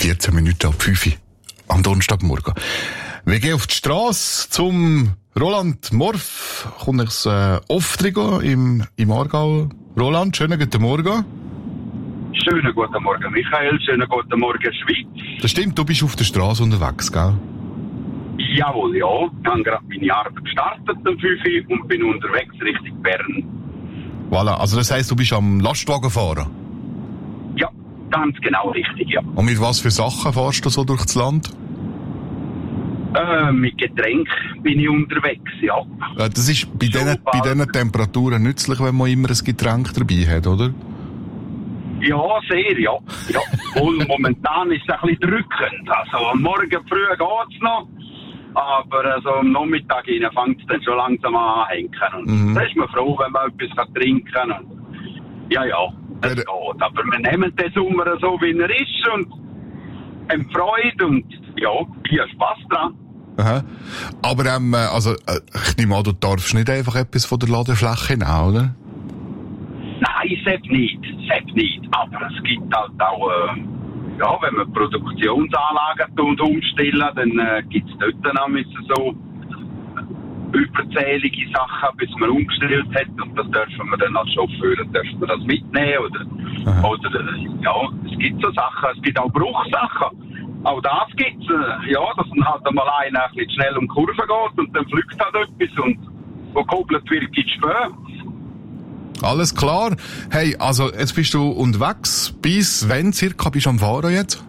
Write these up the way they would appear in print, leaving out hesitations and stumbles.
14 Minuten ab 5 Uhr am Donnerstagmorgen. Wir gehen auf die Strasse zum Roland Morf. Kommt das Oftrigo im Aargau. Roland, schönen guten Morgen. Schönen guten Morgen, Michael. Schönen guten Morgen, Schweiz. Das stimmt, du bist auf der Straße unterwegs, gell? Jawohl, ja. Ich habe gerade meine Arbeit gestartet um 5 Uhr und bin unterwegs Richtung Bern. Voilà, also das heisst, du bist am Lastwagen fahren? Ja, ganz genau richtig, ja. Und mit was für Sachen fährst du so durch das Land? Mit Getränk bin ich unterwegs, ja. Das ist bei diesen Temperaturen nützlich, wenn man immer ein Getränk dabei hat, oder? Ja, sehr, ja. Wohl, momentan ist es ein bisschen drückend. Also, am Morgen früh geht's noch. Aber also, am Nachmittag fängt es dann schon langsam an hängen. Und da ist man froh, wenn man etwas trinken kann. Und ja, das geht. Aber wir nehmen den Sommer so, wie er ist und haben Freude und ja, ich habe Spass dran. Aha. Aber ich nehme an, du darfst nicht einfach etwas von der Ladefläche nehmen, oder? Nein, selbst nicht. Aber es gibt halt auch, wenn man Produktionsanlagen umstellen, dann gibt es dort dann so überzählige Sachen, bis man umgestellt hat. Und das dürfen wir dann als Chauffeur das mitnehmen. Oder es gibt so Sachen, es gibt auch Bruchsachen. Auch das gibt's, dass dann halt einmal einer ein bisschen schnell um die Kurve geht und dann fliegt halt etwas und wo gekoppelt wird, gibt's Spö. Alles klar. Hey, also jetzt bist du unterwegs. Bis wann circa bist du am Fahren jetzt?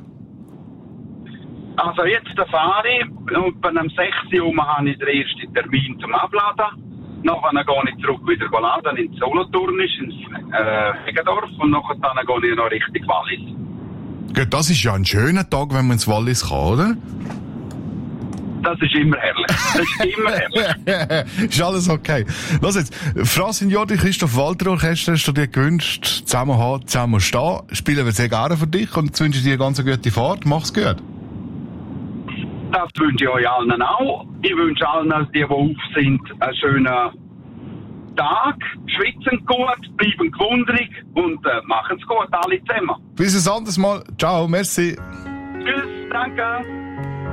Also jetzt fahre ich und bei einem 6 Uhr habe ich den ersten Termin zum Abladen. Nachher gehe ich zurück wieder laden in Solothurnisch, ins Heggendorf und nachher gehe ich noch Richtung Wallis. Gut, das ist ja ein schöner Tag, wenn man ins Wallis kann, oder? Das ist immer herrlich. Ist alles okay. Lass jetzt, Fra Signor, Christoph Walter Orchester, hast du dir gewünscht, zusammen haben, zusammen stehen. Spielen wir sehr gerne für dich und jetzt wünsche ich dir eine ganz gute Fahrt. Mach's gut. Das wünsche ich euch allen auch. Ich wünsche allen, die auf sind, einen schönen Tag. Schwitzen gut, bleiben gewundrig und machen's gut, alle zusammen. Bis ein anderes Mal. Ciao, merci. Tschüss, danke.